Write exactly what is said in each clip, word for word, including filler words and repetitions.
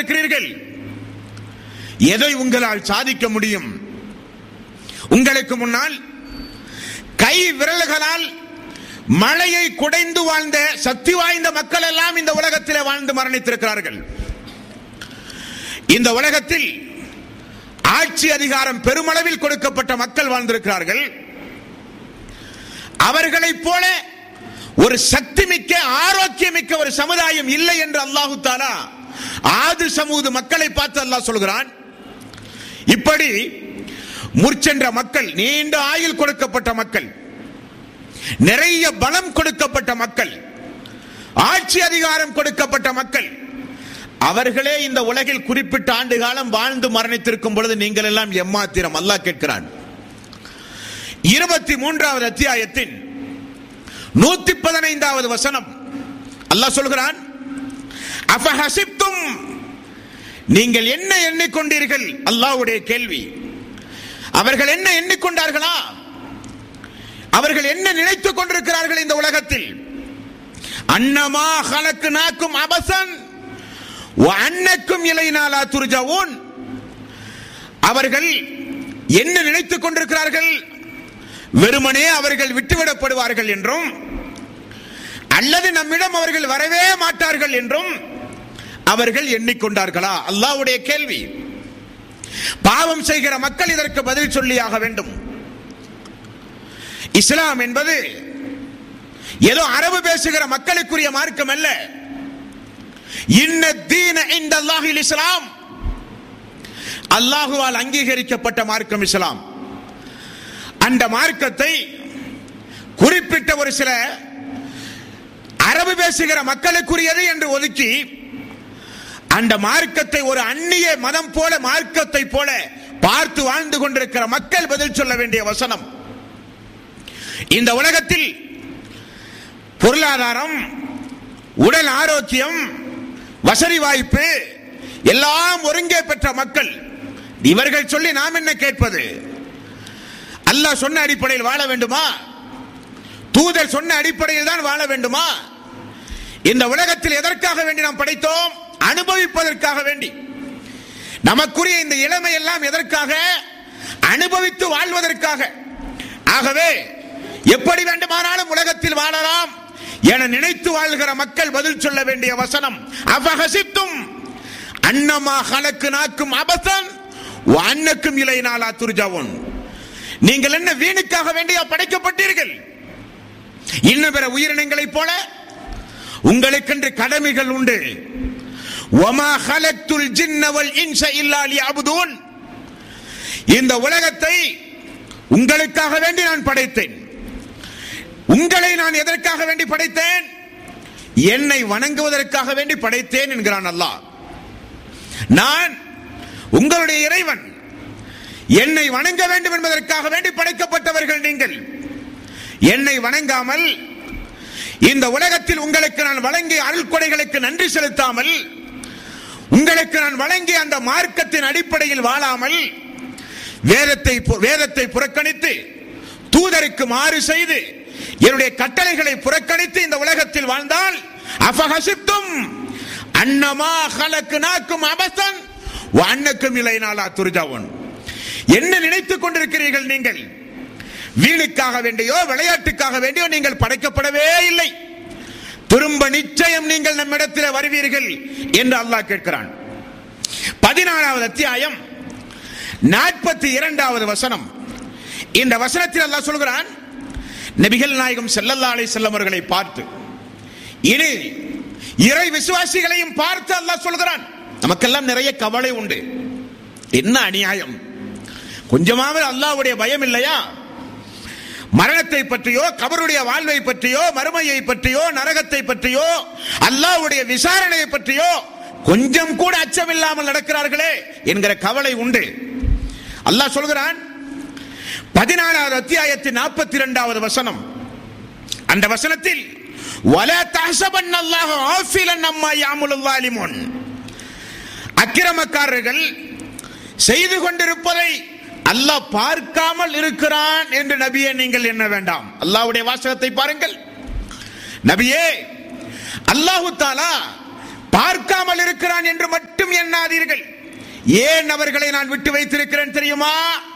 கொண்டிருக்கிறீர்கள். எதை உங்களால் சாதிக்க முடியும்? உங்களுக்கு முன்னால் கை விரல்களால் மழையை குடைந்து வாழ்ந்த சக்தி வாய்ந்த மக்கள் எல்லாம் இந்த உலகத்தில் வாழ்ந்து மரணித்திருக்கிறார்கள். இந்த உலகத்தில் ஆட்சி அதிகாரம் பெருமளவில் கொடுக்கப்பட்ட மக்கள் வாழ்ந்திருக்கிறார்கள். அவர்களைப் போல ஒரு சக்தி மிக்க ஆரோக்கியமிக்க ஒரு சமுதாயம் இல்லை என்று அல்லாஹு தஆலா ஆது சமூது மக்களை பார்த்து அல்லாஹ் சொல்கிறான். இப்படி முற்சென்ற மக்கள், நீண்ட ஆயுள் கொடுக்கப்பட்ட மக்கள், நிறைய பலம் கொடுக்கப்பட்ட மக்கள், ஆட்சி அதிகாரம் கொடுக்கப்பட்ட மக்கள், அவர்களே இந்த உலகில் குறிப்பிட்ட ஆண்டு காலம் வாழ்ந்து மரணித்திருக்கும் பொழுது நீங்கள் எல்லாம் எம்மாத்திரம்? அல்லாஹ் கேட்கிறான். இருபத்தி மூன்றாவது அத்தியாயத்தின் நூத்தி பதினைந்தாவது வசனம் அல்லாஹ் சொல்கிறான், அஃபஹசிப்தும், நீங்கள் என்ன எண்ணிக்கொண்டீர்கள்? அல்லாஹ்வுடைய கேள்வி. அவர்கள் என்ன எண்ணிக்கொண்டார்களா? அவர்கள் என்ன நினைத்துக் கொண்டிருக்கிறார்கள் இந்த உலகத்தில்? அன்னமா ஹலக்னாக்கும் அபஸன் வ அன்னக்கும் இலைனா லா துர்ஜஊன். அவர்கள் என்ன நினைத்துக் கொண்டிருக்கிறார்கள்? வெறுமனே அவர்கள் விட்டுவிடப்படுவார்கள் என்றும், அல்லது நம்மிடம் அவர்கள் வரவே மாட்டார்கள் என்றும் அவர்கள் எண்ணிக்கொண்டார்களா? அல்லாஹ்வுடைய கேள்வி. பாவம் செய்கிற மக்கள் இதற்கு பதில் சொல்லியாக வேண்டும். இஸ்லாம் என்பது ஏதோ அரபு பேசுகிற மக்களுக்குரிய மார்க்கம் அல்ல. இன்ன தீன இன்தல்லாஹில் இஸ்லாம், அல்லாஹுவால் அங்கீகரிக்கப்பட்ட மார்க்கம் இஸ்லாம். அந்த மார்க்கத்தை குறிப்பிட்ட ஒரு சில அரபு பேசுகிற மக்களுக்குரியது என்று ஒதுக்கி அந்த மார்க்கத்தை ஒரு அந்நிய மதம் போல, மார்க்கத்தை போல பார்த்து வாழ்ந்து கொண்டிருக்கிற மக்கள் பதில் சொல்ல வேண்டிய வசனம். இந்த உலகத்தில் பொருளாதாரம், உடல் ஆரோக்கியம், வசதி வாய்ப்பு எல்லாம் ஒருங்கே பெற்ற மக்கள். இவர்கள் சொல்லி நாம் என்ன கேட்பது? அல்லாஹ் சொன்ன அடிப்படையில் வாழ வேண்டுமா? தூதர் சொன்ன அடிப்படையில் தான் வாழ வேண்டுமா? இந்த உலகத்தில் எதற்காக வேண்டி நாம் படைத்தோம்? அனுபவிப்பதற்காக வேண்டி. நமக்குரிய இந்த இளமை எல்லாம் எதற்காக? அனுபவித்து வாழ்வதற்காக. ஆகவே எப்படி வேண்டுமானாலும் உலகத்தில் வாழலாம் என நினைத்து வாழ்கிற மக்கள் பதில் சொல்ல வேண்டிய வசனம், அஃபஹசிப்தும் அன்னமா ஹலக்னாக்கும் அபஸன் வ அன்னக்கும் இலைனா லா துர்ஜஊன். நீங்கள் என்ன வீணுக்காக வேண்டியா படைக்கப்பட்டீர்கள்? இன்னும் பிற உயிரினங்களைப் போல உங்களுக்கென்று கடமைகள் உண்டு. வமா ஹலக்துல் ஜின்ன வல் இன்ஸ இல்லா லியஅபுதூன். இந்த உலகத்தை உங்களுக்காக வேண்டி நான் படைத்தேன். உங்களை நான் எதற்காக வேண்டி படைத்தேன்? என்னை வணங்குவதற்காக வேண்டி படைத்தேன் என்கிறான் அல்லாஹ். நான் உங்களுடைய இறைவன், என்னை வணங்க வேண்டும் என்பதற்காக வேண்டி படைக்கப்பட்டவர்கள் நீங்கள். என்னை வணங்காமல் இந்த உலகத்தில் உங்களுக்கு நான் வழங்கிய அருள் கொடைகளுக்கு நன்றி செலுத்தாமல், உங்களுக்கு நான் வழங்கிய அந்த மார்க்கத்தின் அடிப்படையில் வாழாமல், வேதத்தை வேதத்தை புறக்கணித்து, தூதருக்கு மாறு செய்து, என்னுடைய கட்டளைகளை புறக்கணித்து இந்த உலகத்தில் வாழ்ந்தால், அஃபஹசிப்தும் அன்னமா ஹலக்னாக்கும் அபஸன் வ அன்னக்கும் இலைனா லா துர்ஜஊன். என்ன நினைத்துக் கொண்டிருக்கிறீர்கள் நீங்கள்? வீணுக்காக வேண்டியோ விளையாட்டுக்காக வேண்டியோ நீங்கள் படைக்கப்படவே இல்லை. திரும்ப நிச்சயம் நீங்கள் நம்மிடத்தில் வருவீர்கள் என்று அல்லாஹ் கேட்கிறான். பதினாலாவது அத்தியாயம் நாற்பத்தி இரண்டாவது வசனம். இந்த வசனத்தில் அல்லாஹ் சொல்கிறான், நபிகள் நாயகம் ஸல்லல்லாஹு அலைஹி வஸல்லம் அவர்களை பார்த்து, இனி இறை விசுவாசிகளையும் பார்த்து அல்லாஹ் சொல்கிறான். நமக்கெல்லாம் நிறைய கவலை உண்டு. என்ன அநியாயம்! கொஞ்சமாவது அல்லாஹ்வுடைய பயம் இல்லையா? மரணத்தை பற்றியோ, கபருடைய வாழ்வை பற்றியோ, மறுமையை பற்றியோ, நரகத்தை பற்றியோ, அல்லாஹ்வுடைய விசாரணையை பற்றியோ கொஞ்சம் கூட அச்சம் இல்லாமல் நடக்கிறார்களே என்கிற கவலை உண்டு. அல்லாஹ் சொல்கிறான், பதினாலாவது அத்தியாயத்தின் நாற்பத்தி இரண்டாவது வசனம். அந்த வசனத்தில், வலா தஹ்ஸபன்னல்லாஹு ஆஃபிலன் அம்மா யஅமலுல் ஸாலிமூன். அக்கிரமக்காரர்கள் செய்து கொண்டிருப்பதை அல்லாஹ் பார்க்காமல் இருக்கிறான் என்று நபியே நீங்கள் எண்ண வேண்டாம். அல்லாஹ்வுடைய வாசகத்தை பாருங்கள். நபியே, அல்லாஹு தஆலா பார்க்காமல் இருக்கிறான் என்று மட்டும் எண்ணாதீர்கள். பார்க்கிறீர்கள். ஏன் அவர்களை நான் விட்டு வைத்திருக்கிறேன் தெரியுமா?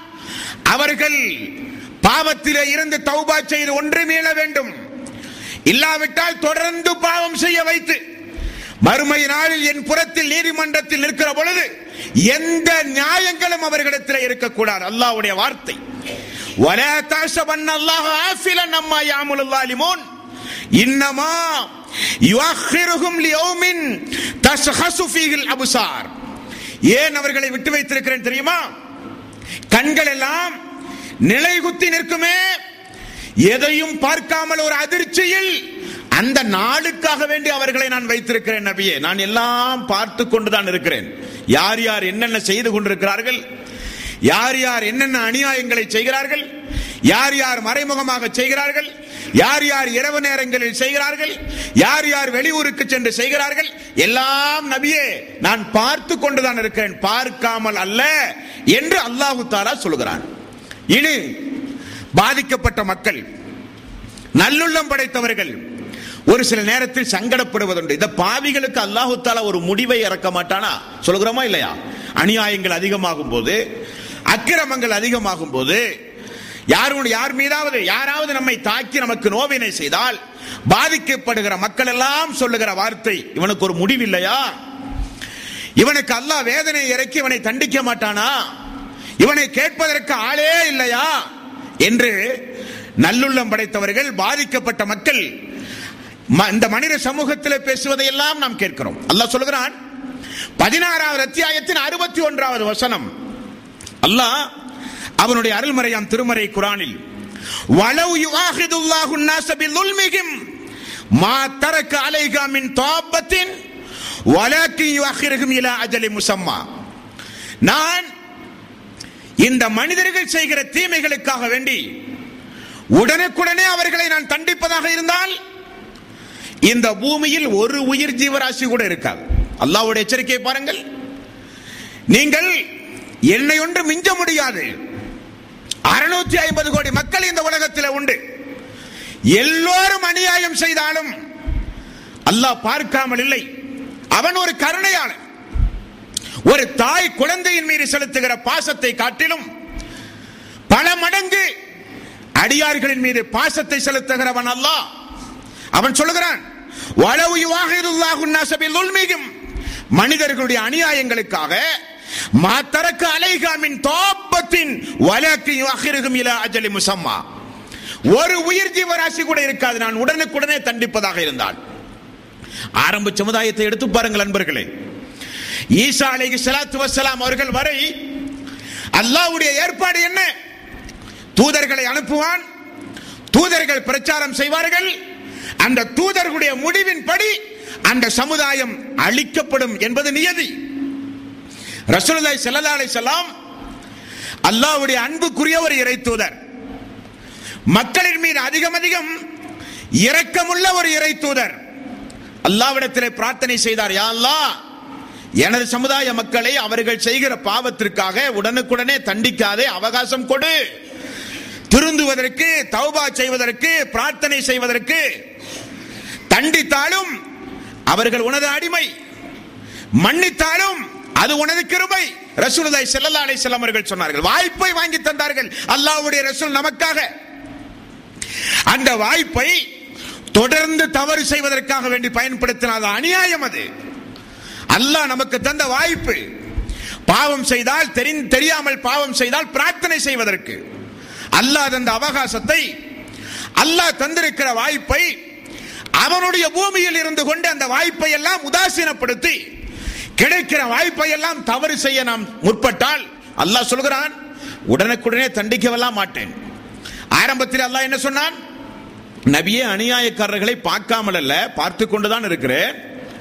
அவர்கள் பாவத்திலே இருந்து தௌபா செய்து ஒன்று மீள வேண்டும். இல்லாவிட்டால் தொடர்ந்து பாவம் செய்ய வைத்து மறுமை நாளில் என் புறத்தில் நீதிமன்றத்தில் நிற்கிற பொழுது எந்த நியாயங்களும் அவர்களிடத்தில் இருக்கக்கூடாது. அல்லாஹ்வுடைய வார்த்தை, வலா தஹ்சபன்ன அல்லாஹ் ஆஃபிலன் அம்மா யஅமலுல் ஸாலிமூன் இன்னமா யுஅখিরুহুம் லியௌமின் தஷ்ஹசு ஃபீஹில் அப்சார். ஏன் அவர்களை விட்டு வைத்திருக்கிறேன் தெரியுமா? கண்கள் எல்லாம் நிலைகுத்தி நிற்குமே, எதையும் பார்க்காமல் ஒரு அதிர்ச்சியில், அந்த நாளுக்காக வேண்டி அவர்களை நான் வைத்திருக்கிறேன். நபியே, நான் எல்லாம் பார்த்து கொண்டுதான் இருக்கிறேன். யார் யார் என்னென்ன செய்து கொண்டிருக்கிறார்கள், யார் யார் என்னென்ன அநியாயங்களை செய்கிறார்கள், யார் யார் மறைமுகமாக செய்கிறார்கள், யார் யார் இரவு நேரங்களில் செய்கிறார்கள், யார் யார் வெளியூருக்கு சென்று செய்கிறார்கள், எல்லாம் நபியே நான் பார்த்து கொண்டுதான் இருக்கிறேன், பார்க்காமல் அல்ல என்று அல்லாஹு தஆலா சொல்கிறான். இனி பாதிக்கப்பட்ட மக்கள், நல்லுள்ளம் படைத்தவர்கள் ஒரு சில நேரத்தில் சங்கடப்படுவதுண்டு. இந்த பாவிகளுக்கு அல்லாஹு தஆலா ஒரு முடிவை இறக்க மாட்டானா? சொல்கிறோமா இல்லையா? அநியாயங்கள் அதிகமாகும் போது, அக்கிரமங்கள் அதிகமாகும் போது, யாருடைய யார் மீதாவது யாராவது நம்மை தாக்கி நமக்கு நோவினை செய்தால் பாதிக்கப்படுகிற மக்கள் எல்லாம் சொல்லுகிற வார்த்தை, இவனுக்கு ஒரு முடிவில்லையா? இவனுக்கு அல்லாஹ் வேதனை இறக்கி இவனை தண்டிக்க மாட்டானா? இவனை கேட்பதற்கு ஆளே இல்லையா என்று நல்லுள்ளம் படைத்தவர்கள், பாதிக்கப்பட்ட மக்கள் இந்த மனித சமூகத்தில் பேசுவதை எல்லாம் நாம் கேட்கிறோம். அல்லாஹ் சொல்கிறான் பதினாறாவது அத்தியாயத்தின் அறுபத்தி ஒன்றாவது வசனம். அல்லாஹ் அவனுடைய அருள்மறையாம் திருமறை குர்ஆனில், வலவ் யுஆஹிதுல்லாஹு الناس بظلمهم ما ترك عليها من طابة ولكن يؤخرهم الى اجل مسمى. நான் இந்த மனிதர்கள் செய்கிற தீமைகளுக்காக வேண்டி உடனுக்குடனே அவர்களை நான் தண்டிப்பதாக இருந்தால் இந்த பூமியில் ஒரு உயிர் ஜீவராசி கூட இருக்காது. அல்லாஹ்வுடைய எச்சரிக்கையை பாருங்கள். நீங்கள் என்னை ஒன்று மிஞ்ச முடியாது. அறுநூற்றி ஐம்பது கோடி மக்கள் இந்த உலகத்தில் உண்டு. எல்லோரும் அநியாயம் செய்தாலும் அல்லாஹ் பார்க்காமல் இல்லை. அவன் ஒரு கருணையாளன். ஒரு தாய் குழந்தையின் மீது செலுத்துகிற பாசத்தை காட்டிலும் பல மடங்கு அடியார்களின் மீது பாசத்தை செலுத்துகிறவன் அல்லாஹ். அவன் சொல்லுகிறான், வலவ் யுஆஹிதுல்லாஹு الناس بظلمهم, மனிதர்களுடைய அநியாயங்களுக்காக மா தரக்க அலைஹா மின் தாப்பத்தின் வலக்கின் யுஅখিরுஹும் இலா அஜலி முஸம்மா, ஒரு உயிர் ஜீவராசி கூட இருக்காது நான் உடனுக்குடனே தண்டிப்பதாக இருந்தால். ஆரம்ப சமுதாயத்தை எடுத்து பாருங்கள் நண்பர்களே. ஈசா அலைஹிஸ்ஸலாத்து வஸ்ஸலாம் அவர்கள் வரை அல்லாஹ்வுடைய ஏற்பாடு என்ன? தூதர்களை அனுப்புவான், தூதர்கள் பிரச்சாரம் செய்வார்கள், அந்த தூதர்களுடைய முடிவின்படி அந்த சமுதாயம் அழிக்கப்படும் என்பது நியதி. ரசூலுல்லாஹி ஸல்லல்லாஹு அலைஹி வஸல்லம் அல்லாஹ்வுடைய அன்புக்குரிய ஒரு இறை தூதர், மக்களின் மீது அதிகம் அதிகம் இரக்கமுள்ள ஒரு இறை தூதர். அல்லாஹ்விடத்திலே பிரார்த்தனை செய்தார், யா அல்லாஹ், எனது சமுதாய மக்களை அவர்கள் செய்கிற பாவத்திற்காக உடனுக்குடனே தண்டிக்காதே, அவகாசம் கொடு, திருந்துவதற்கு, தௌபா செய்வதற்கு, பிரார்த்தனை செய்வதற்கு. தண்டித்தாலும் அவர்கள் உனது அடிமை, மன்னித்தாலும் அது உனது கிருபை. ரசூலுல்லாஹி ஸல்லல்லாஹு அலைஹி வஸல்லம் அவர்கள் சொன்னார்கள். வாய்ப்பை வாங்கி தந்தார்கள் அல்லாஹ்வுடைய ரசூல் நமக்காக. அந்த வாய்ப்பை தொடர்ந்து தவறு செய்வதற்காக வேண்டி பயன்படுத்தினாத அநியாயம் அது. அல்லாஹ் நமக்கு தந்த வாய்ப்பு, பாவம் செய்தால் தெரியாமல் பாவம் செய்தால் பிரார்த்தனை செய்வதற்கு அல்லாஹ் தந்த அவகாசத்தை, அல்லாஹ் தந்திருக்கிற வாய்ப்பை அவனுடைய பூமியில் இருந்து கொண்டு அந்த வாய்ப்பை எல்லாம் உதாசீனப்படுத்தி கிடைக்கிற வாய்ப்பை எல்லாம் தவறு செய்ய நாம் முற்பட்டால் அல்லாஹ் சொல்கிறான், உடனுக்குடனே தண்டிக்கவெல்லாம் மாட்டேன். ஆரம்பத்தில் அல்லாஹ் என்ன சொன்னான்? நபியே, அநியாயக்காரர்களை பார்க்காமல் அல்ல, பார்த்து கொண்டுதான் இருக்கிறேன்,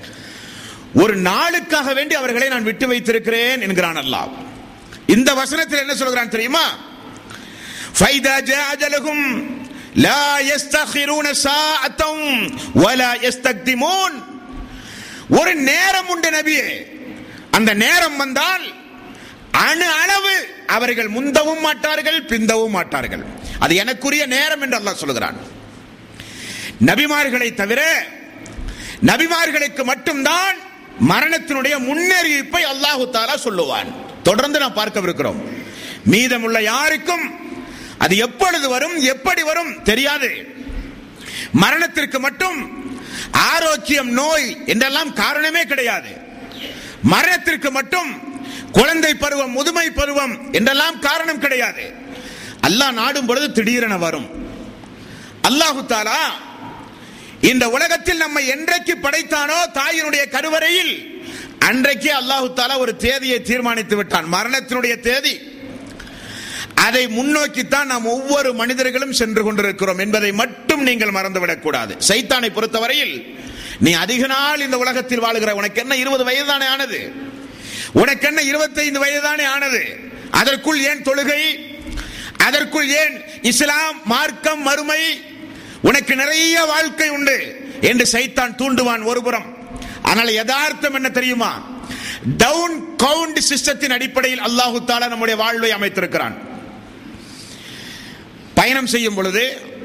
ஒரு நாளுக்காக வேண்டி அவர்களை நான் விட்டு வைத்திருக்கிறேன் என்கிறான் அல்லாஹ். இந்த வசனத்தில் என்ன சொல்கிறான் தெரியுமா? ஃபைதா ஜா அஜலஹும் லா யஸ்தகிரூன சாஅத்தம் வலா யஸ்தக்திமூன். ஒரு நேரம் உண்டு நபியே, அந்த நேரம் வந்தால் அணு அளவு அவர்கள் முந்தவும் மாட்டார்கள், பிந்தவும் மாட்டார்கள். அது எனக்குரிய நேரம் என்று அல்லாஹ் சொல்கிறான். நபிமார்களை தவிர நபிமார்களுக்கு மட்டும்தான் மரணத்தினுடைய முன்னறிவிப்பை அல்லாஹு தஆலா சொல்லுவான். தொடர்ந்து நாம் பார்க்கவிருக்கிறோம். மீதமுள்ள யாருக்கும் அது எப்பொழுது வரும், எப்படி வரும் தெரியாது. மரணத்திற்கு மட்டும் ஆரோக்கியம், நோய் என்றெல்லாம் காரணமே கிடையாது. மரணத்திற்கு மட்டும் குழந்தை பருவம், முதுமை பருவம் என்றெல்லாம் காரணம் கிடையாது. அல்லாஹ் நாடும் பொழுது திடீரென வரும். அல்லாஹு தஆலா இந்த உலகத்தில் நம்மை என்றைக்கு படைத்தானோ தாயினுடைய கருவறையில், அன்றைக்கு அல்லாஹு தஆலா ஒரு தேதியை தீர்மானித்து விட்டான், மரணத்தினுடைய தேதி. அதை முன்னோக்கித்தான் நாம் ஒவ்வொரு மனிதர்களும் சென்று கொண்டிருக்கிறோம் என்பதை மட்டும் நீங்கள் மறந்துவிடக் கூடாது. சைத்தானை பொறுத்தவரையில், நீ அதிக நாள் இந்த உலகத்தில் வாழுகிற, உனக்கு என்ன இருபது வயது தானே ஆனது, உனக்கு என்ன இருபத்தைந்து வயது தானே ஆனது, அதற்குள் ஏன் தொழுகை, அதற்குள் ஏன் இஸ்லாம், மார்க்கம், மறுமை, உனக்கு நிறைய வாழ்க்கை உண்டு என்று சைத்தான் தூண்டுவான் ஒருபுறம். ஆனால் யதார்த்தம் என்ன தெரியுமா? டவுன் கவுண்ட் சிஸ்டத்தின் அடிப்படையில் அல்லாஹு தஆலா நம்முடைய வாழ்வை அமைத்திருக்கிறான். பயணம் செய்யும் பொழுது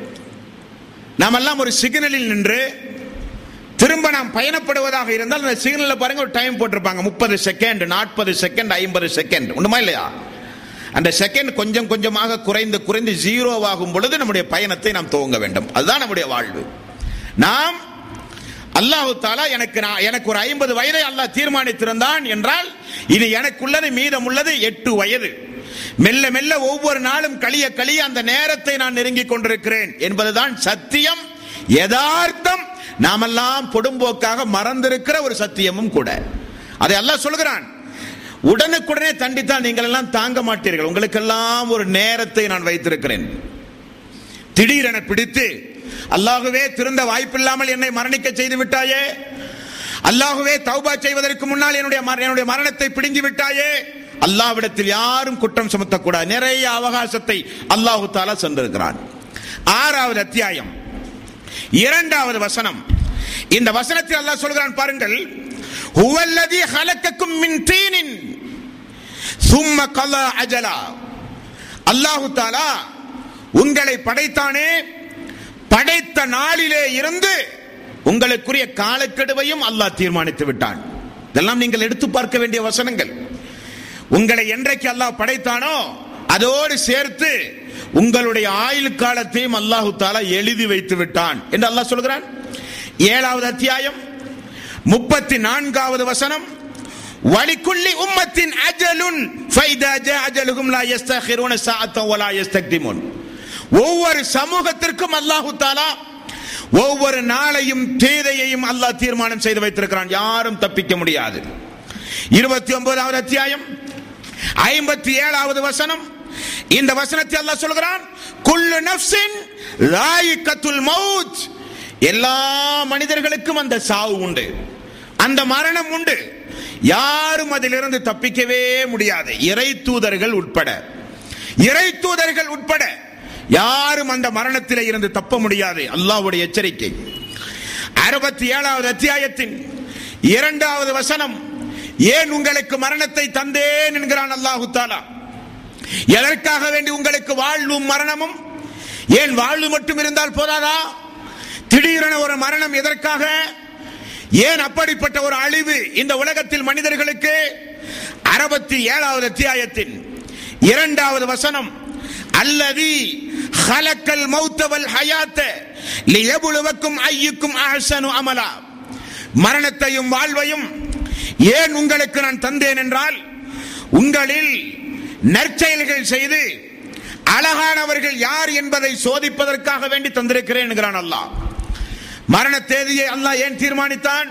நாம் எல்லாம் ஒரு சிக்னலில் நின்று திரும்ப நாம் பயணப்படுவதாக இருந்தால், அந்த சிக்னலில் பாருங்க ஒரு டைம் போட்டிருப்பாங்க, முப்பது செகண்ட், நாற்பது செகண்ட், ஐம்பது செகண்ட், உண்டுமா இல்லையா? அந்த செகண்ட் கொஞ்சம் கொஞ்சமாக குறைந்து குறைந்து ஜீரோவாகும் பொழுது நம்முடைய பயணத்தை நாம் துவங்க வேண்டும். அதுதான் நம்முடைய வாழ்வு. நாம் அல்லாஹு தஆலா எனக்கு எனக்கு ஒரு ஐம்பது வயதை அல்லாஹ் தீர்மானித்திருந்தான் என்றால், இது எனக்குள்ளது, மீதம் உள்ளது எட்டு வயது. மெல்ல மெல்ல ஒவ்வொரு நாளும் கழிய கழிய அந்த நேரத்தை நான் நெருங்கிக் கொண்டிருக்கிறேன் என்பதுதான் சத்தியம், யதார்த்தம். நாமெல்லாம் பொடும்போக்காக மறந்திருக்கிற ஒரு சத்தியமும் கூட. அதை அல்லாஹ் சொல்கிறான். உடனுக்குடனே தண்டித்தால் நீங்கள் எல்லாம் தாங்க மாட்டீர்கள், உங்களுக்கெல்லாம் ஒரு நேரத்தை நான் வைத்திருக்கிறேன். திடீரென பிடித்து, அல்லாஹுவே திருந்த வாய்ப்பில்லாமல் என்னை மரணிக்க செய்து விட்டாயே, அல்லாஹுவே தௌபா செய்வதற்கு முன்னால் என்னுடைய என்னுடைய மரணத்தை பிடுங்கி விட்டாயே, அல்லாஹ்விடத்தில் யாரும் குற்றம் சுமத்தக்கூடாது. நிறைய அவகாசத்தை அல்லாஹு தஆலா சென்றிருக்கிறான். ஆறாவது அத்தியாயம் இரண்டாவது வசனம். இந்த வசனத்தில் அல்லாஹ் சொல்கிறான் பாருங்கள், ஹுவல்லதி ஹலக்கக்கும் மின் தீனின் சும்ம கலா அஜலா. அல்லாஹு தஆலா உங்களை படைத்தானே, படைத்த நாளிலே இருந்து உங்களுக்குரிய காலக்கெடுவையும் அல்லாஹ் தீர்மானித்து விட்டான். இதெல்லாம் நீங்கள் எடுத்து பார்க்க வேண்டிய வசனங்கள். உங்களை என்றைக்கு அல்லாஹ் படைத்தானோ அதோடு சேர்த்து உங்களுடைய ஆயுள் காலத்தையும் அல்லாஹு தஆலா எழுதி வைத்து விட்டான் என்று அல்லாஹ் சொல்கிறான். ஏழாவது அத்தியாயம் முப்பத்தி நான்காவது வசனம், வலிக்குல்லி உம்மத்தின் அஜலுன் ஃபைதா ஜா அஜலுஹும் லா யஸ்தகிருன ஸாஅத்தன் வலா யஸ்தக்திமுன். ஒவ்வொரு சமூகத்திற்கும் அல்லாஹு தஆலா ஒவ்வொரு நாளையும் தேதியையும் அல்லாஹ் தீர்மானம் செய்து வைத்திருக்கிறான், யாரும் தப்பிக்க முடியாது. இருபத்தி ஒன்பதாவது அத்தியாயம் ஐம்பத்தி ஏழாவது வசனம். இந்த வசனத்தை அல்லாஹ் சொல்கிறான், குல்லு நஃப்ஸின் லாயிகத்துல் மௌத். எல்லா மனிதர்களுக்கும் அந்த சாவு உண்டு, அந்த மரணம் உண்டு, யாரும் அதிலிருந்து தப்பிக்கவே முடியாது. இறை தூதர்கள் உட்பட, இறை தூதர்கள் உட்பட யாரும் அந்த மரணத்திலே இருந்து தப்ப முடியாது. அல்லாஹ்வுடைய எச்சரிக்கை. அறுபத்தி ஏழாவது அத்தியாயத்தின் இரண்டாவது வசனம், ஏன் உங்களுக்கு மரணத்தை தந்தேன் என்கிறான் அல்லாஹு தஆலா. எதற்காக வேண்டி உங்களுக்கு வாழ்வும் மரணமும்? ஏன் வாழ்வு மட்டும் இருந்தால் போதாதா? திடீரென ஒரு மரணம் எதற்காக? ஏன் அப்படிப்பட்ட ஒரு அழிவு இந்த உலகத்தில் மனிதர்களுக்கு? அறுபத்தி ஏழாவது அத்தியாயத்தின் இரண்டாவது வசனம், அல்லதி ஹலக்கல் மௌத வல் ஹயாத்த லியப்லுவக்கும் அய்யுக்கும் அஹ்ஸனு அமலா. மரணத்தையும் வாழ்வையும் ஏன் உங்களுக்கு நான் தந்தேன் என்றால், உங்களில் நற்செயல்கள் செய்து அழகானவர்கள் யார் என்பதை சோதிப்பதற்காக வேண்டி தந்திருக்கிறேன் என்கிறான் அல்லாஹ். மரண தேதியை அல்லாஹ் ஏன் தீர்மானித்தான்?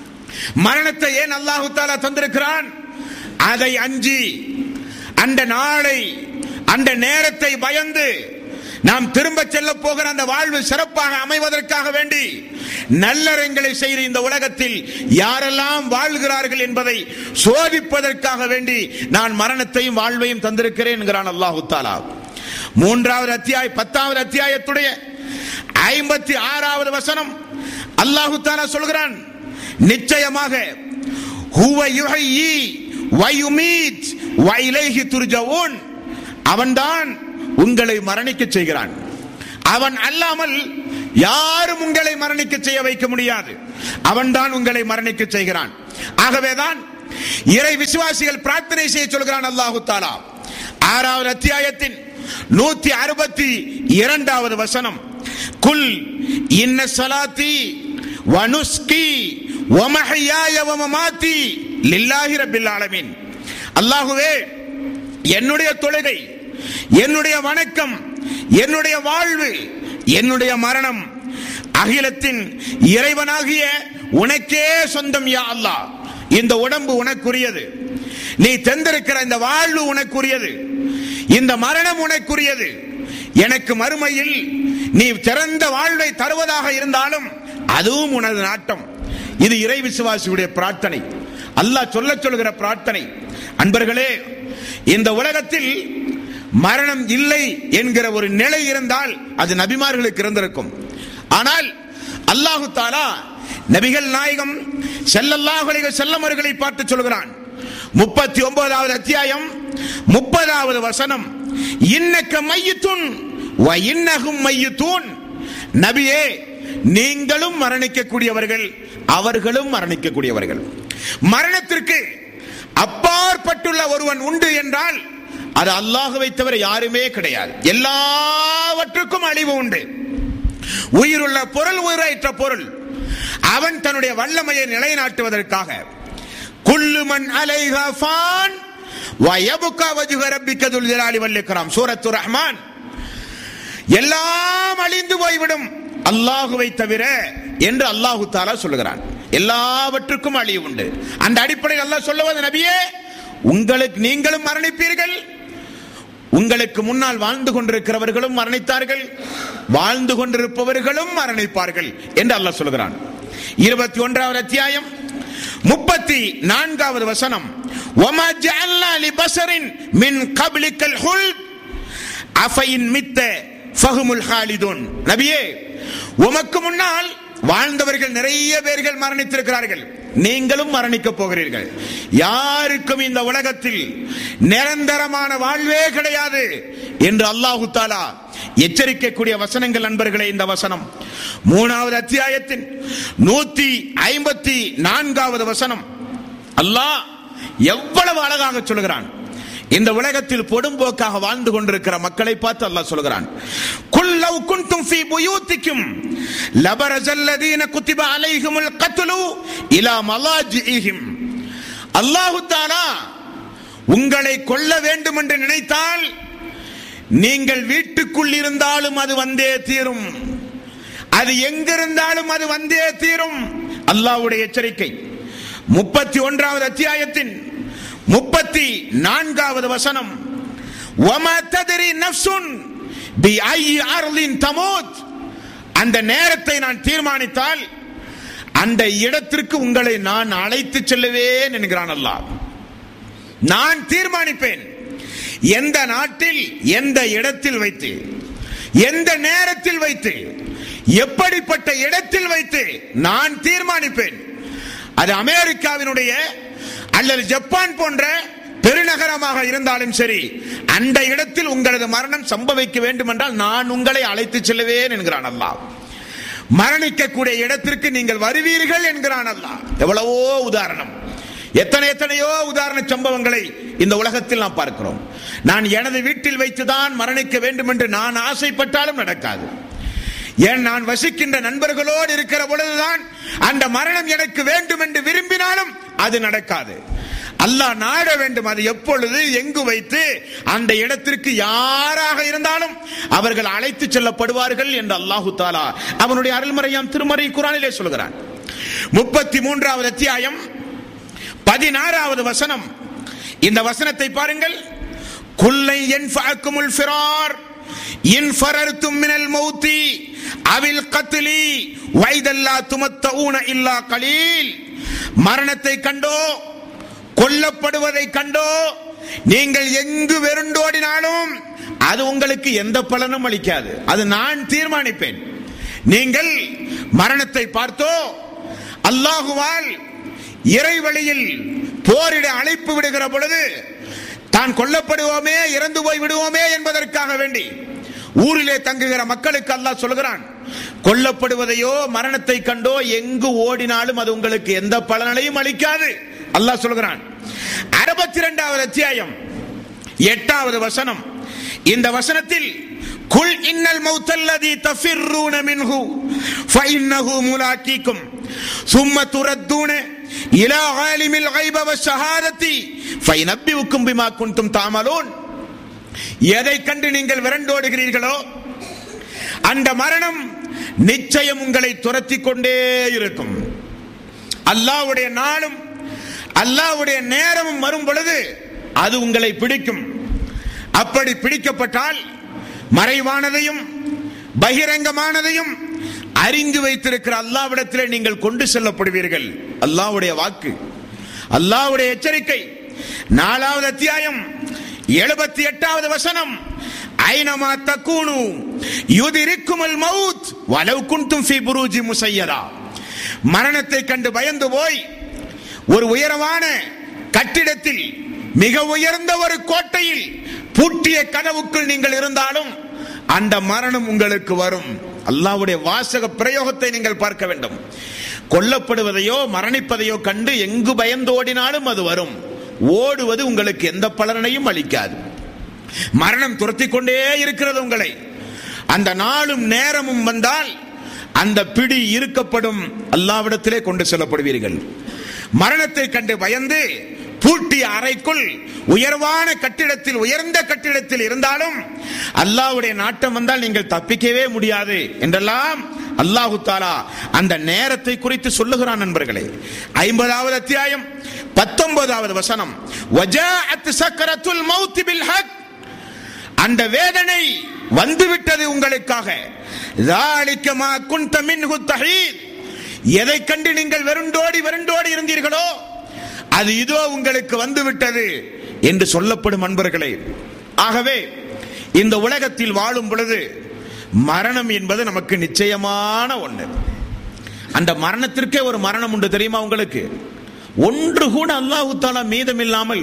மரணத்தை ஏன் அல்லாஹு தஆலா தந்திருக்கிறான்? அதை அஞ்சி, அந்த நாளை, அந்த நேரத்தை பயந்து நாம் திரும்ப செல்ல போகிற அந்த வாழ்வு சிறப்பாக அமைவதற்காக வேண்டி நல்லறங்களை செய்து இந்த உலகத்தில் யாரெல்லாம் வாழ்கிறார்கள் என்பதை சோதிப்பதற்காக வேண்டி நான் மரணத்தையும் வாழ்வையும் தந்திருக்கிறேன் என்கிறான் அல்லாஹு தஆலா. மூன்றாவது அத்தியாயம் பத்தாவது அத்தியாயத்துடைய ஐம்பத்தி ஆறாவது வசனம் அல்லாஹு தஆலா சொல்கிறான், நிச்சயமாக ஹுவ யுஹ்யி வ யுமீத் வ இலைஹி துர்ஜஊன். அவன்தான் உங்களை மரணிக்க செய்கிறான். அவன் அல்லாமல் யாரும் உங்களை மரணிக்க செய்ய வைக்க முடியாது. அவன்தான் உங்களை மரணிக்க செய்கிறான். ஆகவேதான் இறை விசுவாசிகள் பிரார்த்தனை செய்ய சொல்கிறான் அல்லாஹு தஆலா. ஆறாவது அத்தியாயத்தின் நூத்தி அறுபத்தி இரண்டாவது வசனம், குல் இன்ன ஸலாத்தி வ நுஸ்கி வ மஹ்யாய வ மமாத்தி லில்லாஹி ரப்பில் ஆலமீன். அல்லாஹ்வே, என்னுடைய தொழுகை, என்னுடைய வணக்கம், என்னுடைய வாழ்வு, என்னுடைய மரணம் அகிலத்தின் இறைவனாகிய உனக்கே சொந்தம் யா அல்லாஹ். இந்த உடம்பு உனக்குரியது, நீ தந்திருக்கிற இந்த வாழ்வு உனக்குரியது, இந்த மரணம் உனக்குரியது. எனக்கு மறுமையில் நீ திறந்த வாழ்வை தருவதாக இருந்தாலும் அதுவும் உனது நாட்டம். இது இறை விசுவாசியுடைய பிரார்த்தனை, அல்லாஹ் சொல்ல சொல்கிற பிரார்த்தனை. அன்பர்களே, இந்த உலகத்தில் மரணம் இல்லை என்கிற ஒரு நிலை இருந்தால் அது நபிமார்களுக்கு இருந்திருக்கும். ஆனால் அல்லாஹு தஆலா நபிகள் நாயகம் ஸல்லல்லாஹு அலைஹி வஸல்லம் அவர்களை பார்த்து சொல்கிறான். முப்பத்தி ஒன்பதாவது அத்தியாயம் முப்பதாவது வசனம், இன்னக மையித்துன் வ இன்னஹும் மையித்தூன். நபியே, நீங்களும் மரணிக்கக்கூடியவர்கள், அவர்களும் மரணிக்கக்கூடியவர்கள். மரணத்திற்கு அப்பாற்பட்டுள்ள ஒருவன் உண்டு என்றால் அது அல்லாஹ்வை தவிர யாருமே கிடையாது. எல்லாவற்றுக்கும் அழிவு உண்டு. உயிருள்ள பொருள், உயிரற்ற பொருள், அவன் தன்னுடைய வல்லமையை நிலைநாட்டுவதற்காக குல்லு மன் அலைஹா ஃபான் வ யப்கா வஜ்ஹு ரப்பிக துல் ஜலாலி வல் இக்ராம், சூரத்து ரஹ்மான். எல்லாம் அழிந்து போய்விடும் அல்லாஹ்வை தவிர என்று அல்லாஹு தஆலா சொல்கிறான். எல்லாவற்றுக்கும் அழிவு உண்டு. அந்த அடிப்படையில் அல்லாஹ் சொல்லுவது, நபியே, உங்களுக்கு நீங்களும் மரணிப்பீர்கள், உங்களுக்கு முன்னால் வாழ்ந்து கொண்டிருக்கிறவர்களும் மரணித்தார்கள், வாழ்ந்து கொண்டிருப்பவர்களும் மரணிப்பார்கள் என்று அல்லாஹ் சொல்கிறான். இருபத்தி ஒன்றாவது அத்தியாயம் முப்பத்தி நான்காவது வசனம், வமா ஜஅல்னா லிபஸரின் மின் கப்லிகல் ஹுல்த் அஃபைன் மித்த ஃபஹுமுல் ஹாலிதுன். நபியே, உமக்கு முன்னால் வாழ்ந்தவர்கள் நிறைய பேர்கள் மரணித்திருக்கிறார்கள், நீங்களும் மரணிக்க போகிறீர்கள். யாருக்கும் இந்த உலகத்தில் நிரந்தரமான வாழ்வே கிடையாது என்று அல்லாஹு தஆலா எச்சரிக்கக்கூடிய வசனங்கள். நண்பர்களே, இந்த வசனம் மூணாவது அத்தியாயத்தின் நூத்தி ஐம்பத்தி நான்காவது வசனம். அல்லாஹ் எவ்வளவு அழகாக சொல்கிறான். இந்த உலகத்தில் பொடும்போக்காக வாழ்ந்து கொண்டிருக்கிற மக்களை பார்த்து அல்லாஹ் சொல்கிறான், குல் லவ் குன்தும் ஃபீ புயூத்திக்கும் லபரஸல்லதீன குத்திப அலைஹிமுல் கத்லு இலா மலாஜிஹிம். அல்லாஹ் தஆலா உங்களை கொல்ல வேண்டும் என்று நினைத்தால் நீங்கள் வீட்டுக்குள் இருந்தாலும் அது வந்தே தீரும், அது எங்கிருந்தாலும் அது வந்தே தீரும். அல்லாஹ்வுடைய எச்சரிக்கை. முப்பத்தி ஒன்றாவது அத்தியாயத்தின் முப்பத்தி நான்காவது வசனம், வமா தத்ரி நஃப்சுன் பிஐ அர்லின் தமூத். அந்த நேரத்தை நான் தீர்மானித்தால் அந்த இடத்திற்கு உங்களை நான் அழைத்து செல்லுவேன் என்கிறான் அல்லாஹ். நான் தீர்மானிப்பேன் எந்த நாட்டில், எந்த இடத்தில் வைத்து, எந்த நேரத்தில் வைத்து, எப்படிப்பட்ட இடத்தில் வைத்து நான் தீர்மானிப்பேன். அது அமெரிக்காவினுடைய அல்லது ஜப்பான் போன்ற பெருநகரமாக இருந்தாலும் சரி, அந்த இடத்தில் உங்களது மரணம் சம்பவிக்க வேண்டும் என்றால் நான் உங்களை அழைத்து செல்லுவேன் என்கிறான் அல்லாஹ். மரணிக்கக்கூடிய இடத்திற்கு நீங்கள் வருவீர்கள் என்கிறான் அல்லாஹ். எவ்வளவோ உதாரணம், எத்தனை எத்தனையோ உதாரண சம்பவங்களை இந்த உலகத்தில் நாம் பார்க்கிறோம். நான் எனது வீட்டில் வைத்துதான் மரணிக்க வேண்டும் என்று நான் ஆசைப்பட்டாலும் நடக்காது. ஏன், நான் வசிக்கின்ற நண்பர்களோடு இருக்கிற பொழுதுதான் அந்த மரணம் எனக்கு வேண்டும் என்று விரும்பினாலும் அது நடக்காது. அல்லாஹ் நாட வேண்டும், அது எப்பொழுது எங்கு வைத்து அந்த இடத்திற்கு யாராக இருந்தாலும் அவர்கள் அழைத்து செல்லப்படுவார்கள் என்று அல்லாஹு தஆலா அவனுடைய அருள்மறையாம் திருமறை குர்ஆனிலே சொல்கிறான். முப்பத்தி மூன்றாவது அத்தியாயம் பதினாறாவது வசனம். இந்த வசனத்தை பாருங்கள். குல்லை யன்ஃபஅக்குமுல் ஃபிரார் இன் ஃபரர்தும் மினல் மௌத்தி அவில் கத்லி வைதல்லா துமத்தஊன இல்லா கலீல். மரணத்தை கண்டோ, கொல்லப்படுவதை கண்டோ நீங்கள் எங்கு வெருண்டோடினாலும் அது உங்களுக்கு எந்த பலனும் அளிக்காது. அது நான் தீர்மானிப்பேன். நீங்கள் மரணத்தை பார்த்தோ, அல்லாஹுவால் இறை வழியில் போரிட அழைப்பு விடுகிற பொழுது தான் கொல்லப்படுவோமே, இறந்து போய் விடுவோமே என்பதற்காக வேண்டி ஊரிலே தங்குகிற மக்களுக்கு அல்லாஹ் சொல்கிறான், கொல்லப்படுவதையோ மரணத்தை கண்டோ எங்கு ஓடினாலும் அது உங்களுக்கு எந்த பலனையும் அளிக்காது. அல்லாஹ் சொல்கிறான். அறுபத்தி இரண்டாவது அத்தியாயம் எட்டாவது வசனம். இந்த வசனத்தில் குல் இன்னல் மௌத்தல்லதி தஃபிர்ரூன மின்ஹு ஃபஇன்னஹு முலாக்கீக்கும் சும்ம துரத்தூன இலா ஆலிமில் கைப வஷ்ஷஹாதத்தி ஃபயனப்பியுக்கும் பிமா குன்தும் தஅமலூன். எதை கண்டு நீங்கள் விரண்டோடுகிறீர்களோ அந்த மரணம் நிச்சயம் உங்களை துரத்தி கொண்டே இருக்கும். அல்லாஹ்வுடைய நாளும் அல்லாஹ்வுடைய நேரமும் வரும் பொழுது அது உங்களை பிடிக்கும். அப்படி பிடிக்கப்பட்டால் மறைவானதையும் பகிரங்கமானதையும் அறிந்து வைத்திருக்கிற அல்லாஹ்விடத்திலே நீங்கள் கொண்டு செல்லப்படுவீர்கள். அல்லாஹ்வுடைய வாக்கு, அல்லாஹ்வுடைய எச்சரிக்கை. நாலாவது அத்தியாயம் எழுபத்தி எட்டாவது வசனம். ஐனமா தக்கூனு யுதிரிக்குமுல் மௌத் வலவ் குன்தும் ஃபீ புரூஜி முஸய்யதா. மரணத்தை கண்டு பயந்து போய் ஒரு உயரமான கட்டிடத்தில் மிக உயர்ந்த ஒரு கோட்டையில் பூட்டிய கனவுக்குள் நீங்கள் இருந்தாலும் அந்த மரணம் உங்களுக்கு வரும். அல்லாஹ்வுடைய வாசக பிரயோகத்தை நீங்கள் பார்க்க வேண்டும். கொல்லப்படுவதையோ மரணிப்பதையோ கண்டு எங்கு பயந்து ஓடினாலும் அது வரும். ஓடுவது உங்களுக்கு எந்த பலனையும் அளிக்காது. மரணம் துரத்தி கொண்டே இருக்கிறது உங்களை. அந்த நாளும் நேரமும் வந்தால் அந்த பிடி இருக்கப்படும். அல்லாஹ்விடத்திலே கொண்டு செல்லப்படுவீர்கள். மரணத்தை கண்டு பயந்து பூட்டிய அறைக்குள் உயர்வான கட்டிடத்தில் உயர்ந்த கட்டிடத்தில் இருந்தாலும் அல்லாஹ்வுடைய நாட்டம் வந்தால் நீங்கள் தப்பிக்கவே முடியாது என்றெல்லாம் அல்லாஹு தஆலா அந்த நேரத்தை குறித்து சொல்லுகிறான். நண்பர்களே, ஐம்பதாவது அத்தியாயம் பத்தொன்பதாவது வசனம். வஜாஅத் சக்கரத்துல் மௌத் பில் ஹக். அந்த வேதனை வந்துவிட்டது உங்களுக்காக. ذَلِكَ مَا كُنْتَ مِنْهُ تَحِيدٌ. எதை கண்டு நீங்கள் வெறுண்டோடி வெறுண்டோடி இருந்தீர்களோ அது இதோ உங்களுக்கு வந்துவிட்டது என்று சொல்லப்படும். அன்பர்களே, ஆகவே இந்த உலகத்தில் வாழும் பொழுது மரணம் என்பது நமக்கு நிச்சயமான ஒன்று. அந்த மரணத்திற்கே ஒரு மரணம் உண்டு, தெரியுமா உங்களுக்கு? ஒன்று கூட அல்லாஹ் தஆலா மீதமில்லாமல்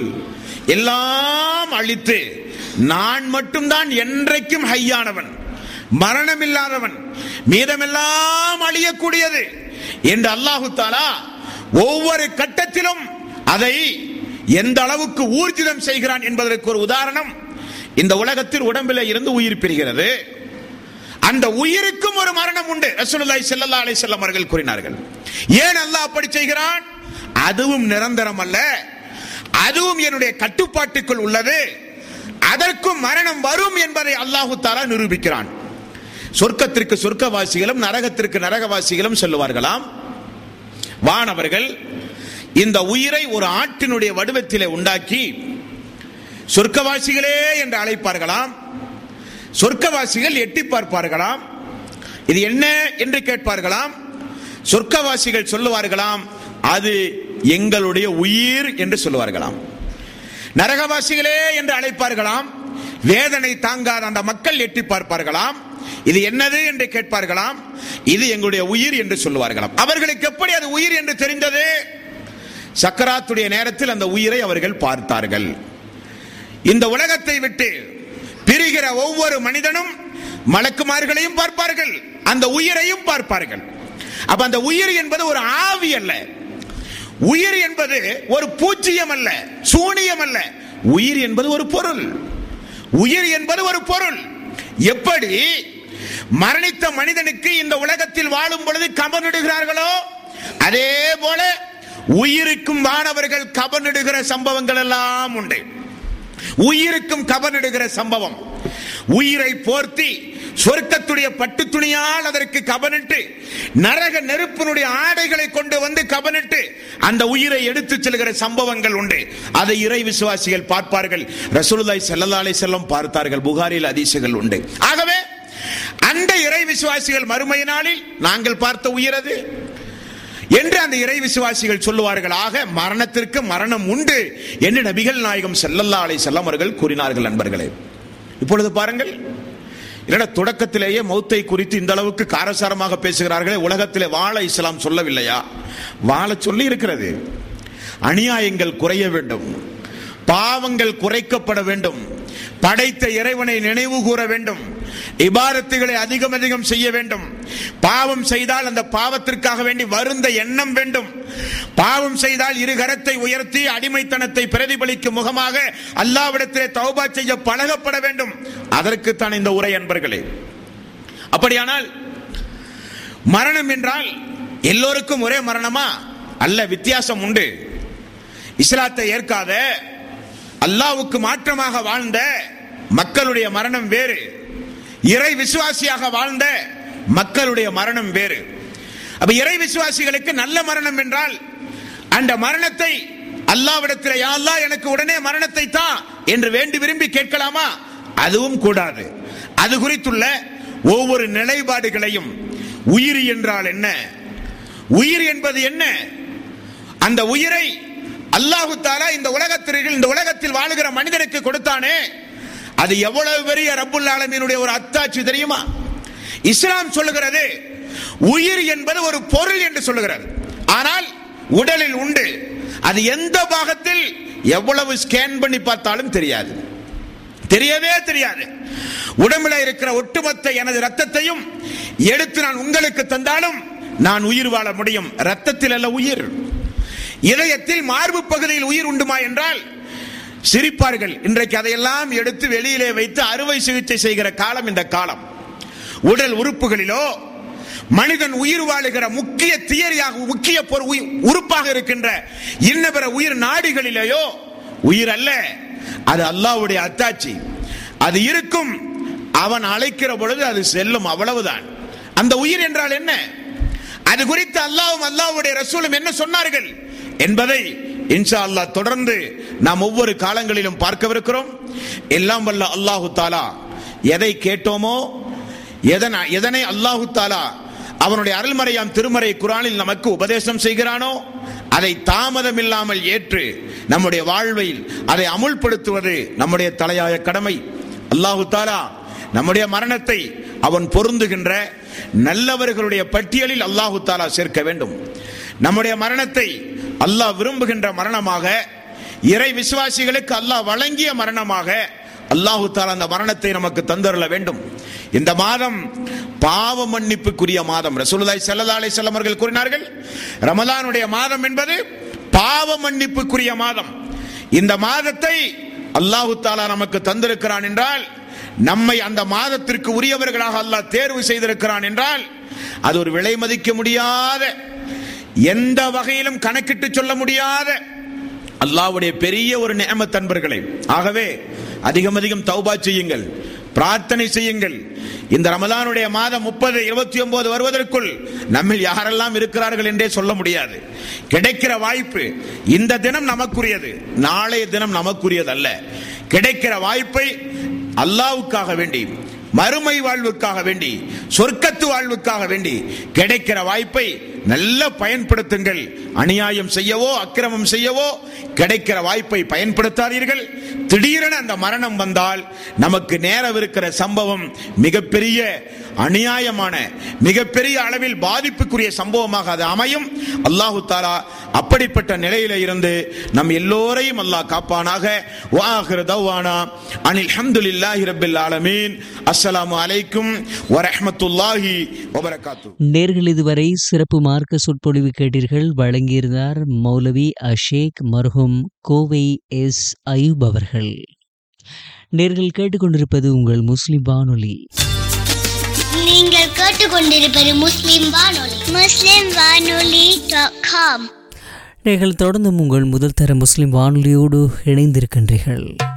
எல்லாம் அழித்து நான் மட்டும்தான் என்றைக்கும் ஹையானவன், மரணம் இல்லாதவன், மீதமெல்லாம் அழியக்கூடியது என்று அல்லாஹ் தஆலா ஒவ்வொரு கட்டத்திலும் அதை எந்த அளவுக்கு ஊர்ஜிதம் செய்கிறான் என்பதற்கு ஒரு உதாரணம், இந்த உலகத்தில் உடம்பிலே இருந்து உயிர் பிரிகிறது. அந்த உயிருக்கும் ஒரு மரணம் உண்டு. ரசூலுல்லாஹி ஸல்லல்லாஹு அலைஹி வஸல்லம் அவர்கள் கூறினார்கள். ஏன் அல்லாஹ் அப்படி செய்கிறான்? அதுவும் நிரந்தரம் அல்ல, அதுவும் என்னுடைய கட்டுப்பாட்டுக்குள் உள்ளது, அதற்கும் மரணம் வரும் என்பதை அல்லாஹ் தஆலா நிரூபிக்கிறான். சொர்க்கத்திற்கு சொர்க்கவாசிகளும் நரகத்திற்கு நரகவாசிகளும் சொல்லுவார்களாம். வானவர்கள் இந்த உயிரை ஒரு ஆட்டினுடைய வடிவத்திலே உண்டாக்கி சொர்க்கவாசிகளே என்று அழைப்பார்களாம். சொர்க்கவாசிகள் எட்டி பார்ப்பார்களாம். இது என்ன என்று கேட்பார்களாம். சொர்க்கவாசிகள் சொல்லுவார்களாம், அது எங்களுடைய உயிர் என்று சொல்லுவார்களாம். நரகவாசிகளே என்று அழைப்பார்களாம். வேதனை தாங்காத அந்த மக்கள் எட்டி பார்ப்பார்களாம். இது என்னது என்று கேட்பார்களாம். இது எங்களுடைய உயிர் என்று சொல்லுவார்களாம். அவர்களுக்கு எப்படி அது உயிர் என்று தெரிந்தது? சக்கராத்துடைய நேரத்தில் அந்த உயிரை அவர்கள் பார்த்தார்கள். இந்த உலகத்தை விட்டு பிரிகிற ஒவ்வொரு மனிதனும் மலக்குமார்களையும் பார்ப்பார்கள், அந்த உயிரையும் பார்ப்பார்கள். அப்ப அந்த உயிர் என்பது ஒரு ஆவி அல்ல, உயிர் என்பது ஒரு பூச்சியம் அல்ல, சூனியம் அல்ல. உயிர் என்பது ஒரு பொருள். உயிர் என்பது ஒரு பொருள். எப்படி மரணித்த மனிதனுக்கு இந்த உலகத்தில் வாழும் பொழுது கபனிடுகிறார்களோ அதே போல உயிருக்கும் வானவர்கள் கபனிடுகிற சம்பவங்கள் எல்லாம் உண்டு. உயிருக்கும் கபனிடுகிற சம்பவம். உயிரை போர்த்தி சொர்க்கத்துடைய பட்டு துணியால் அதற்கு கபனிட்டு நரக நெருப்பினுடைய ஆடைகளை கொண்டு வந்து கபனிட்டு அந்த உயிரை எடுத்து செல்கிற சம்பவங்கள் உண்டு. அதை இறை விசுவாசிகள் பார்ப்பார்கள். ரசூலுல்லாஹி ஸல்லல்லாஹு அலைஹி வஸல்லம் பார்த்தார்கள். புகாரில் ஹதீஸ்கள் உண்டு. ஆகவே அந்த இறை விசுவாசிகள் மறுமை நாளில் நாங்கள் பார்த்த உயிரது என்று அந்த இறை விசுவாசிகள் சொல்லுவார்கள். ஆக மரணத்திற்கு மரணம் உண்டு என்று நபிகள் நாயகம் ஸல்லல்லாஹு அலைஹி வஸல்லம் அவர்கள் கூறினார்கள். நண்பர்களே, இப்பொழுது பாருங்கள், இல்லைனா தொடக்கத்திலேயே மௌத்தை குறித்து இந்த அளவுக்கு காரசாரமாக பேசுகிறார்களே. உலகத்திலே வாழ இஸ்லாம் சொல்லவில்லையா? வாழ சொல்லி இருக்கிறது. அநியாயங்கள் குறைய வேண்டும், பாவங்கள் குறைக்கப்பட வேண்டும், படைத்த இறைவனை நினைவு கூற வேண்டும், இபாதத்துகளை அதிகம் அதிகம் செய்ய வேண்டும், பாவம் செய்தால் அந்த பாவத்திற்காக வேண்டி வருந்த எண்ணம் வேண்டும். பாவம் செய்தால் இரு கரத்தை உயர்த்தி அடிமைத்தனத்தை பிரதிபலிக்கும் முகமாக அல்லாஹ்விடத்திலே தௌபா செய்ய பழகப்பட வேண்டும். அதற்குத்தான் இந்த உரை அன்பர்களே. அப்படியானால் மரணம் என்றால் எல்லோருக்கும் ஒரே மரணமா? அல்ல, வித்தியாசம் உண்டு. இஸ்லாத்தை ஏற்காத அல்லாஹ்வுக்கு மாற்றமாக வாழ்ந்த மக்களுடைய மரணம் வேறு, இறை விசுவாசியாக வாழ்ந்த மக்களுடைய மரணம் வேறு. அப்ப இறை விசுவாசிகளுக்கு நல்ல மரணம் என்றால் அந்த மரணத்தை அல்லாஹ்விடத்தில் யா அல்லாஹ் எனக்கு உடனே மரணத்தை தா என்று வேண்டி விரும்பி கேட்கலாமா? அதுவும் கூடாது. அது குறித்துள்ள ஒவ்வொரு நிலைப்பாடுகளையும், உயிர் என்றால் என்ன, உயிர் என்பது என்ன, அந்த உயிரை அல்லாஹ் தஆலா இந்த உலகத்திற்கு இந்த உலகத்தில் வாழுகிற மனிதனுக்கு கொடுத்தானே, அது எவ்வளவு பெரிய ரப்புல் ஆலமீனுடைய ஒரு அத்தாட்சி தெரியுமா? இஸ்லாம் சொல்லுகிறது உயிர் என்பது ஒரு பொருள் என்று சொல்லுகிறது. ஆனால் உடலில் உண்டு. அது எந்த பாகத்தில் எவ்வளவு ஸ்கேன் பண்ணி பார்த்தாலும் தெரியாது, தெரியவே தெரியாது. உடம்புல இருக்கிற ஒட்டுமொத்த எனது ரத்தத்தையும் எடுத்து நான் உங்களுக்கு தந்தாலும் நான் உயிர் வாழ முடியும். ரத்தத்தில் அல்ல உயிர். இதயத்தில் மார்பு பகுதியில் உயிர் உண்டுமா என்றால் சிரிப்பார்கள். இன்றைக்கு அதையெல்லாம் எடுத்து வெளியிலே வைத்து அறுவை சிகிச்சை செய்கிற காலம் இந்த காலம். உடல் உறுப்புகளிலோ மனிதன் உயிர் வாழுகிற முக்கிய தியரியாக முக்கிய உறுப்பாக இருக்கின்ற இன்னபிற உயிர் நாடிகளிலேயோ உயிர் அல்ல, அது அல்லாஹ்வுடைய அத்தாட்சி. அது இருக்கும், அவன் அழைக்கிற பொழுது அது செல்லும், அவ்வளவுதான். அந்த உயிர் என்றால் என்ன, அது குறித்து அல்லாஹ்வும் அல்லாஹ்வுடைய ரசூலும் என்ன சொன்னார்கள் என்பதை இன்ஷா அல்லாஹ் தொடர்ந்து நாம் ஒவ்வொரு காலங்களிலும் பார்க்கவிருக்கிறோம். எல்லாம் வல்ல அல்லாஹு தஆலா எதை கேட்டோமோ, எதனை அல்லாஹு தஆலா அவனுடைய அருள்மறையாம் திருமறை குர்ஆனில் நமக்கு உபதேசம் செய்கிறானோ அதை தாமதம் இல்லாமல் ஏற்று நம்முடைய வாழ்வில் அதை அமுல்படுத்துவது நம்முடைய தலையாய கடமை. அல்லாஹு தஆலா நம்முடைய மரணத்தை அவன் பொருந்துகின்ற நல்லவர்களுடைய பட்டியலில் அல்லாஹு தஆலா சேர்க்க வேண்டும். நம்முடைய மரணத்தை அல்லாஹ் விரும்புகின்ற மரணமாக, இறை விசுவாசிகளுக்கு அல்லாஹ் வழங்கிய மரணமாக அல்லாஹு தஆலா அந்த மரணத்தை நமக்கு தந்தருள வேண்டும். இந்த மாதம் பாவ மன்னிப்புக்குரிய மாதம். ரசூலுல்லாஹி ஸல்லல்லாஹு அலைஹி வஸல்லம் அவர்கள் கூறினார்கள், ரமலானுடைய மாதம் என்பது பாவ மன்னிப்புக்குரிய மாதம். இந்த மாதத்தை அல்லாஹு தஆலா நமக்கு தந்திருக்கிறான் என்றால், நம்மை அந்த மாதத்திற்கு உரியவர்களாக அல்லாஹ் தேர்வு செய்திருக்கிறான் என்றால், அது ஒரு விலை மதிக்க முடியாத, எந்த வகையிலும் கணக்கிட்டு சொல்ல முடியாத அல்லாஹ்வுடைய பெரிய ஒரு நிஅமத் அன்பர்களே. ஆகவே அதிகம் அதிகம் தௌபா செய்யுங்கள், பிரார்த்தனை செய்யுங்கள். இந்த ரமலானுடைய மாதம் முப்பது இருபத்தி ஒன்பது வருவதற்குள் நம்மில் யாரெல்லாம் இருக்கிறார்கள் என்றே சொல்ல முடியாது. கிடைக்கிற வாய்ப்பு, இந்த தினம் நமக்குரியது, நாளைய தினம் நமக்குரியது அல்ல. கிடைக்கிற வாய்ப்பை அல்லாஹ்வுக்காக வேண்டி, மறுமை வாழ்வுக்காக வேண்டி, சொர்க்கத்து வாழ்வுக்காக வேண்டி கிடைக்கிற வாய்ப்பை நல்ல பயன்படுத்துங்கள். அநியாயம் செய்யவோ அக்கிரமம் செய்யவோ கிடைக்கிற வாய்ப்பை பயன்படுத்தாதீர்கள். திடீரென அந்த மரணம் வந்தால் நமக்கு நேரவிருக்கிற சம்பவம் மிகப்பெரிய அநியாயமான, மிகப்பெரிய அளவில் பாதிப்புக்குரிய சம்பவமாக அது அமையும். அல்லாஹு தஆலா அப்படிப்பட்ட நிலையில இருந்து நம் எல்லோரையும் அல்லாஹ் காப்பானாக. வஆகிரு தஅவானா அனில் ஹம்துலில்லாஹி ரப்பில் ஆலமீன். அஸ்ஸலாமு அலைக்கும் வரஹ்மத்துல்லாஹி வபரகாத்துஹு. நேர்கள் இதுவரை சிறப்பு மார்க்க சொற்பொழிவு கேட்டீர்கள். வழங்கியிருந்தார் மௌலவி அஷேக் மர்ஹூம் கோவை எஸ் அயூப் அவர்கள். நேர்கள் கேட்டுக்கொண்டிருப்பது உங்கள் முஸ்லிம் வானொலி. நீங்கள் கேட்டுக்கொண்டிருப்பது முஸ்லிம் வானொலி. முஸ்லிம் வானொலி டாட் காம். நீங்கள் தொடர்ந்தும் உங்கள் முதல் தர முஸ்லிம் வானொலியோடு இணைந்திருக்கின்றீர்கள்.